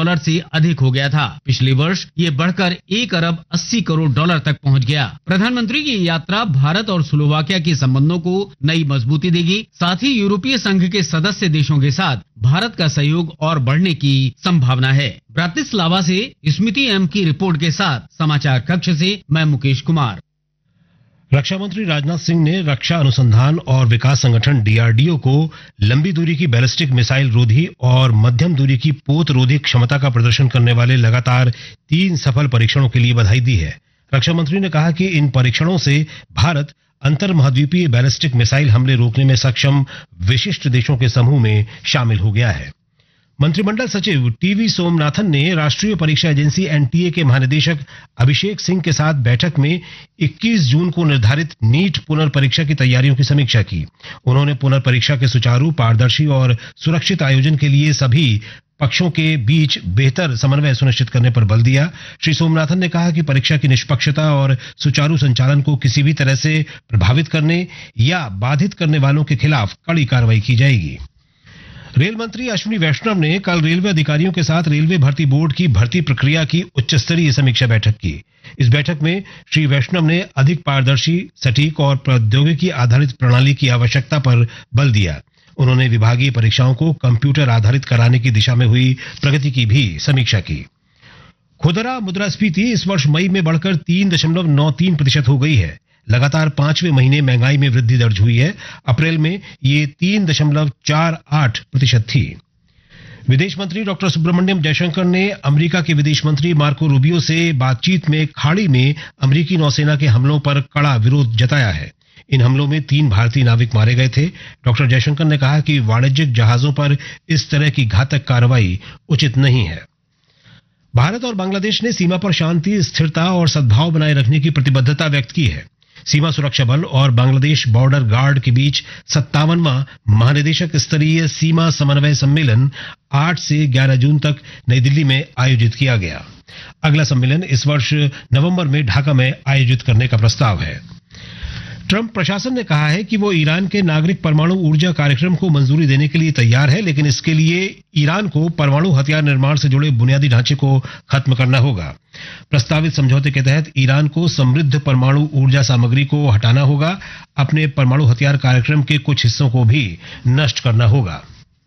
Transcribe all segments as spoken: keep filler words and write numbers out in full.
Dollar से अधिक हो गया था। पिछले वर्ष ये बढ़कर एक अरब अस्सी करोड़ डॉलर तक पहुंच गया। प्रधानमंत्री की यात्रा भारत और स्लोवाकिया के संबंधों को नई मजबूती देगी। साथ ही यूरोपीय संघ के सदस्य देशों के साथ भारत का सहयोग और बढ़ने की संभावना है। ब्रातिस्लावा से स्मृति एम की रिपोर्ट के साथ समाचार कक्ष से मैं मुकेश कुमार। रक्षा मंत्री राजनाथ सिंह ने रक्षा अनुसंधान और विकास संगठन डीआरडीओ को लंबी दूरी की बैलिस्टिक मिसाइल रोधी और मध्यम दूरी की पोत रोधी क्षमता का प्रदर्शन करने वाले लगातार तीन सफल परीक्षणों के लिए बधाई दी है। रक्षा मंत्री ने कहा कि इन परीक्षणों से भारत अंतर महाद्वीपीय बैलिस्टिक मिसाइल हमले रोकने में सक्षम विशिष्ट देशों के समूह में शामिल हो गया है। मंत्रिमंडल सचिव टीवी सोमनाथन ने राष्ट्रीय परीक्षा एजेंसी एनटीए के महानिदेशक अभिषेक सिंह के साथ बैठक में इक्कीस जून को निर्धारित नीट पुनर्परीक्षा की तैयारियों की समीक्षा की। उन्होंने पुनर्परीक्षा के सुचारू, पारदर्शी और सुरक्षित आयोजन के लिए सभी पक्षों के बीच बेहतर समन्वय सुनिश्चित करने पर बल दिया। श्री सोमनाथन ने कहा कि परीक्षा की निष्पक्षता और सुचारू संचालन को किसी भी तरह से प्रभावित करने या बाधित करने वालों के खिलाफ कड़ी कार्रवाई की जाएगी। रेल मंत्री अश्विनी वैष्णव ने कल रेलवे अधिकारियों के साथ रेलवे भर्ती बोर्ड की भर्ती प्रक्रिया की उच्च स्तरीय समीक्षा बैठक की। इस बैठक में श्री वैष्णव ने अधिक पारदर्शी, सटीक और प्रौद्योगिकी आधारित प्रणाली की आवश्यकता पर बल दिया। उन्होंने विभागीय परीक्षाओं को कंप्यूटर आधारित कराने की दिशा में हुई प्रगति की भी समीक्षा की। खुदरा मुद्रास्फीति इस वर्ष मई में बढ़कर तीन दशमलव नौ तीन प्रतिशत हो गई है। लगातार पांचवें महीने महंगाई में वृद्धि दर्ज हुई है। अप्रैल में ये तीन दशमलव चार आठ प्रतिशत थी। विदेश मंत्री डॉक्टर सुब्रमण्यम जयशंकर ने अमेरिका के विदेश मंत्री मार्को रूबियो से बातचीत में खाड़ी में अमेरिकी नौसेना के हमलों पर कड़ा विरोध जताया है। इन हमलों में तीन भारतीय नाविक मारे गए थे। डॉक्टर जयशंकर ने कहा कि वाणिज्यिक जहाजों पर इस तरह की घातक कार्रवाई उचित नहीं है। भारत और बांग्लादेश ने सीमा पर शांति, स्थिरता और सद्भाव बनाए रखने की प्रतिबद्धता व्यक्त की है। सीमा सुरक्षा बल और बांग्लादेश बॉर्डर गार्ड के बीच सत्तावनवां महानिदेशक स्तरीय सीमा समन्वय सम्मेलन आठ से ग्यारह जून तक नई दिल्ली में आयोजित किया गया। अगला सम्मेलन इस वर्ष नवंबर में ढाका में आयोजित करने का प्रस्ताव है। ट्रंप प्रशासन ने कहा है कि वो ईरान के नागरिक परमाणु ऊर्जा कार्यक्रम को मंजूरी देने के लिए तैयार है, लेकिन इसके लिए ईरान को परमाणु हथियार निर्माण से जुड़े बुनियादी ढांचे को खत्म करना होगा। प्रस्तावित समझौते के तहत ईरान को समृद्ध परमाणु ऊर्जा सामग्री को हटाना होगा, अपने परमाणु हथियार कार्यक्रम के कुछ हिस्सों को भी नष्ट करना होगा।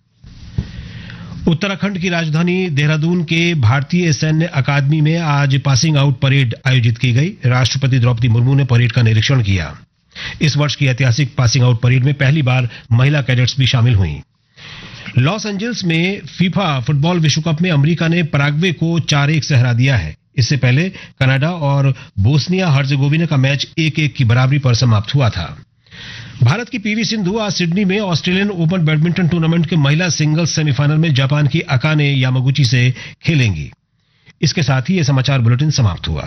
उत्तराखंड की राजधानी देहरादून के भारतीय सैन्य अकादमी में आज पासिंग आउट परेड आयोजित की गई। राष्ट्रपति द्रौपदी मुर्मू ने परेड का निरीक्षण किया। इस वर्ष की ऐतिहासिक पासिंग आउट परेड में पहली बार महिला कैडेट्स भी शामिल हुई। लॉस एंजल्स में फीफा फुटबॉल विश्व कप में अमेरिका ने पैराग्वे को चार एक से हरा दिया है। इससे पहले कनाडा और बोस्निया हर्जेगोविना का मैच एक एक की बराबरी पर समाप्त हुआ था। भारत की पीवी सिंधु आज सिडनी में ऑस्ट्रेलियन ओपन बैडमिंटन टूर्नामेंट के महिला सिंगल्स सेमीफाइनल में जापान की अकाने यामागुची से खेलेंगी। इसके साथ ही ये समाचार बुलेटिन समाप्त हुआ।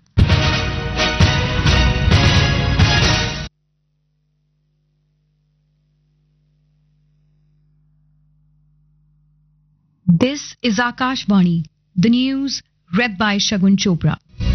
This is Akashvani, the news read by Shagun Chopra.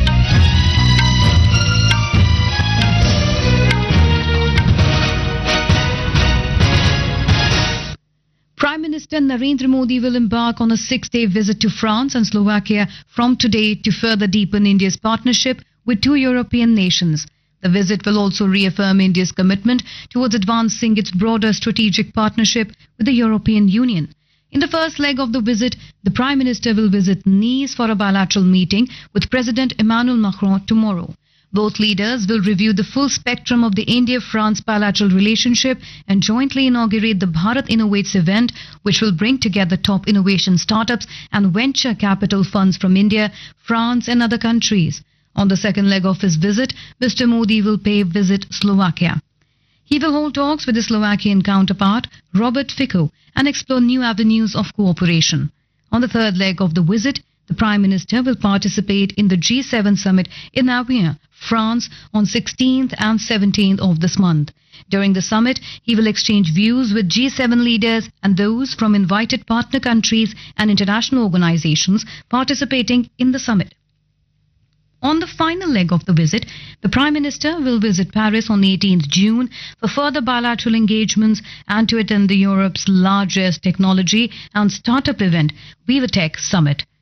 Prime Minister Narendra Modi will embark on a six-day visit to France and Slovakia from today to further deepen India's partnership with two European nations. The visit will also reaffirm India's commitment towards advancing its broader strategic partnership with the European Union. In the first leg of the visit, the Prime Minister will visit Nice for a bilateral meeting with President Emmanuel Macron tomorrow. Both leaders will review the full spectrum of the India-France bilateral relationship and jointly inaugurate the Bharat Innovates event, which will bring together top innovation startups and venture capital funds from India, France and other countries. On the second leg of his visit, Mister Modi will pay visit Slovakia. He will hold talks with his Slovakian counterpart, Robert Fico, and explore new avenues of cooperation. On the third leg of the visit, the Prime Minister will participate in the G seven summit in Amiens, France on sixteenth and seventeenth of this month. During the summit, he will exchange views with G seven leaders and those from invited partner countries and international organizations participating in the summit. On the final leg of the visit, the Prime Minister will visit Paris on eighteenth June for further bilateral engagements and to attend the Europe's largest technology and startup event, VivaTech Summit.